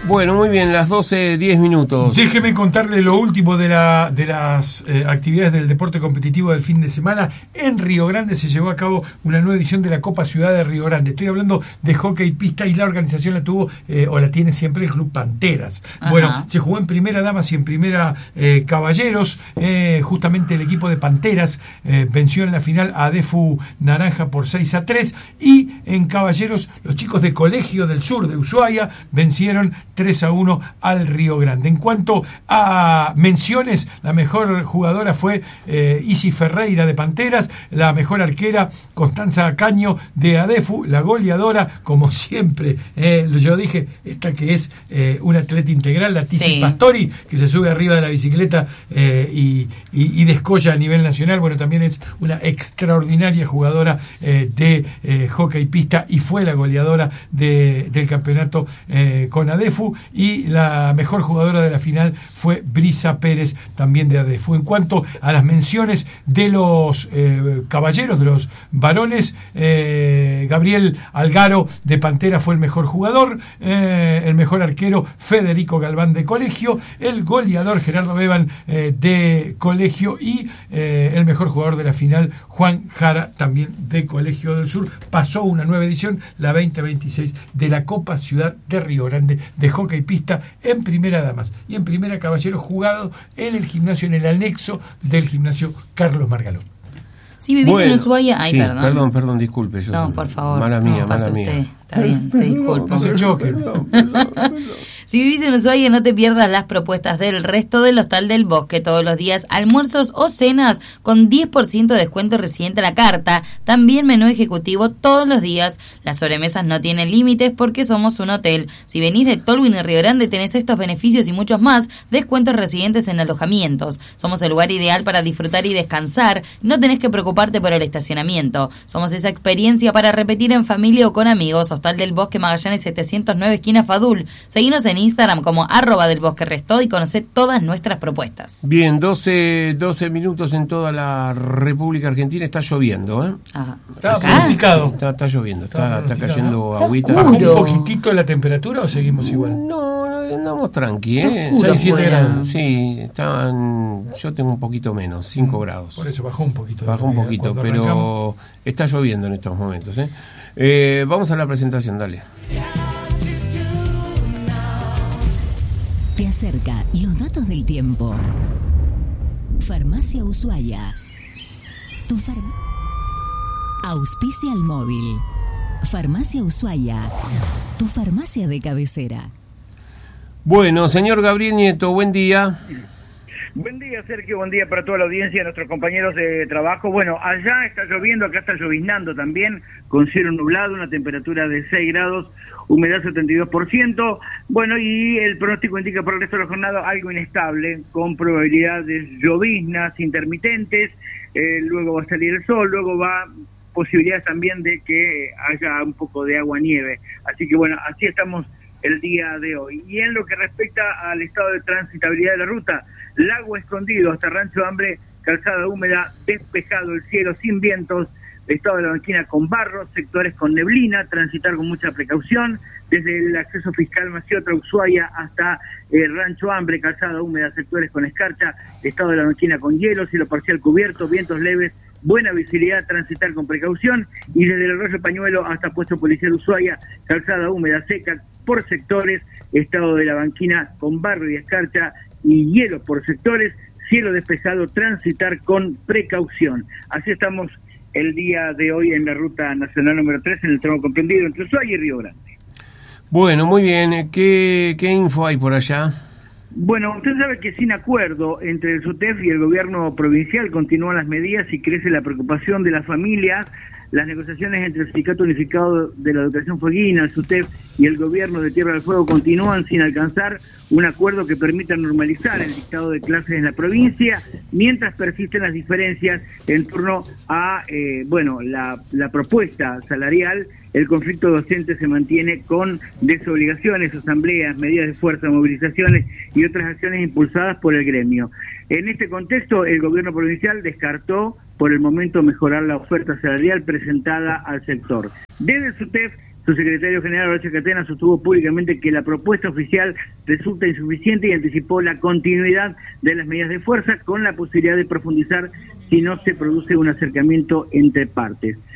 Bueno, muy bien, las 12:10. Déjeme contarle lo último de las actividades del deporte competitivo del fin de semana. En Río Grande se llevó a cabo una nueva edición de la Copa Ciudad de Río Grande. Estoy hablando de hockey pista y la organización la tuvo o la tiene siempre el Club Panteras. Ajá. Bueno, se jugó en primera damas y en primera caballeros. Justamente el equipo de Panteras venció en la final a ADEFU Naranja por 6-3. Y en caballeros los chicos de Colegio del Sur de Ushuaia vencieron 3-1 al Río Grande. En cuanto a menciones, la mejor jugadora fue Isi Ferreira de Panteras, la mejor arquera Constanza Caño de ADEFU, la goleadora, como siempre, yo dije, esta que es una atleta integral, la Tizi Pastori, que se sube arriba de la bicicleta y descolla a nivel nacional. Bueno, también es una extraordinaria jugadora de hockey pista y fue la goleadora del campeonato con ADEFU, y la mejor jugadora de la final fue Brisa Pérez, también de ADEFU. En cuanto a las menciones de los caballeros, de los varones, Gabriel Algaro de Pantera fue el mejor jugador, el mejor arquero Federico Galván de Colegio, el goleador Gerardo Beban de Colegio, y el mejor jugador de la final Juan Jara, también de Colegio del Sur. Pasó una nueva edición, la 2026 de la Copa Ciudad de Río Grande de hockey pista en primera damas y en primera caballeros, jugado en el gimnasio, en el anexo del gimnasio Carlos Margaló. Si vivís en Ushuaia, ay, sí, perdón. Perdón, disculpe. No, por favor. Mala mía. Usted. Está bien, te disculpo. No se choque. Si vivís en Ushuaia, no te pierdas las propuestas del Resto del Hostal del Bosque. Todos los días, almuerzos o cenas con 10% de descuento residente a la carta. También menú ejecutivo todos los días. Las sobremesas no tienen límites porque somos un hotel. Si venís de Tolwyn y Río Grande, tenés estos beneficios y muchos más. Descuentos residentes en alojamientos. Somos el lugar ideal para disfrutar y descansar. No tenés que preocuparte por el estacionamiento. Somos esa experiencia para repetir en familia o con amigos. Hostal del Bosque, Magallanes 709, esquina Fadul. Seguinos en Instagram como @delbosquerestó y conocé todas nuestras propuestas. Bien, 12 minutos en toda la República Argentina. Está lloviendo, ¿eh? Está complicado. Está lloviendo, está cayendo agüita. ¿Bajó un poquitito la temperatura o seguimos igual? No, andamos tranqui, ¿eh? 6-7 grados. Sí, yo tengo un poquito menos, 5 grados. Por eso bajó un poquito. Bajó un poquito, pero arrancamos. Está lloviendo en estos momentos, ¿eh? Vamos a la presentación, dale. Te acerca los datos del tiempo. Farmacia Ushuaia. Auspicia al móvil. Farmacia Ushuaia. Tu farmacia de cabecera. Bueno, señor Gabriel Nieto, buen día. Buen día, Sergio, buen día para toda la audiencia, nuestros compañeros de trabajo. Bueno, allá está lloviendo, acá está lloviznando también, con cielo nublado, una temperatura de 6 grados, humedad 72%. Bueno, y el pronóstico indica para el resto de la jornada algo inestable, con probabilidad de lloviznas intermitentes, luego va a salir el sol, luego va posibilidades también de que haya un poco de agua-nieve. Así que bueno, así estamos el día de hoy. Y en lo que respecta al estado de transitabilidad de la ruta, Lago Escondido hasta Rancho Hambre, calzada húmeda, despejado el cielo, sin vientos, estado de la banquina con barro, sectores con neblina, transitar con mucha precaución, desde el acceso fiscal Maciota, Ushuaia hasta Rancho Hambre, calzada húmeda, sectores con escarcha, estado de la banquina con hielo, cielo parcial cubierto, vientos leves, buena visibilidad, transitar con precaución, y desde el arroyo Pañuelo hasta puesto policial Ushuaia, calzada húmeda, seca por sectores, estado de la banquina con barro y escarcha y hielo por sectores, cielo despejado, transitar con precaución. Así estamos el día de hoy en la ruta nacional número 3, en el tramo comprendido entre Ushuaia y Río Grande. Bueno, muy bien. ¿Qué info hay por allá? Bueno, usted sabe que sin acuerdo entre el SUTEF y el gobierno provincial continúan las medidas y crece la preocupación de las familias. Las negociaciones entre el Sindicato Unificado de la Educación Fueguina, el SUTEF y el gobierno de Tierra del Fuego continúan sin alcanzar un acuerdo que permita normalizar el dictado de clases en la provincia, mientras persisten las diferencias en torno a la propuesta salarial. El conflicto docente se mantiene con desobligaciones, asambleas, medidas de fuerza, movilizaciones y otras acciones impulsadas por el gremio. En este contexto, el gobierno provincial descartó por el momento mejorar la oferta salarial presentada al sector. Desde el SUTEF Su secretario general, Horacio Catena, sostuvo públicamente que la propuesta oficial resulta insuficiente y anticipó la continuidad de las medidas de fuerza con la posibilidad de profundizar si no se produce un acercamiento entre partes.